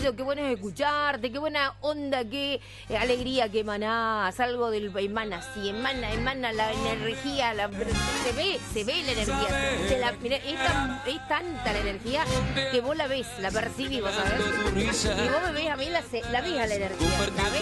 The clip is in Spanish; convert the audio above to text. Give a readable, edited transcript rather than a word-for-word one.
querido, qué bueno es escucharte, qué buena onda, qué alegría que emanás, algo del emana, sí, emana la energía, se ve la energía, mirá, es tanta la energía que vos la ves, la percibís, vos sabés, y vos me ves a mí, la ves a la energía, la ves